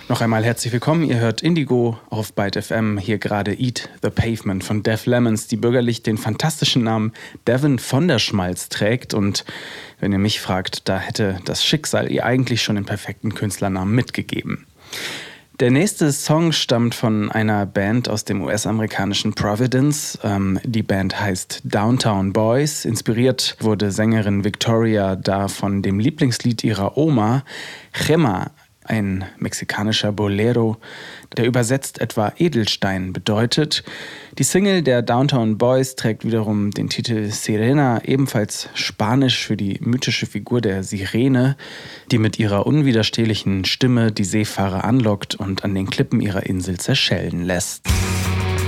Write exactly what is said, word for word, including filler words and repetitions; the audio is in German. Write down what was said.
Noch einmal herzlich willkommen. Ihr hört Indigo auf Byte F M. Hier gerade Eat the Pavement von Def Lemons, die bürgerlich den fantastischen Namen Devin von der Schmalz trägt. Und wenn ihr mich fragt, da hätte das Schicksal ihr eigentlich schon den perfekten Künstlernamen mitgegeben. Der nächste Song stammt von einer Band aus dem U S-amerikanischen Providence. Ähm, die Band heißt Downtown Boys. Inspiriert wurde Sängerin Victoria da von dem Lieblingslied ihrer Oma, Chema, ein mexikanischer Bolero, der übersetzt etwa Edelstein bedeutet. Die Single der Downtown Boys trägt wiederum den Titel Sirena, ebenfalls spanisch für die mythische Figur der Sirene, die mit ihrer unwiderstehlichen Stimme die Seefahrer anlockt und an den Klippen ihrer Insel zerschellen lässt.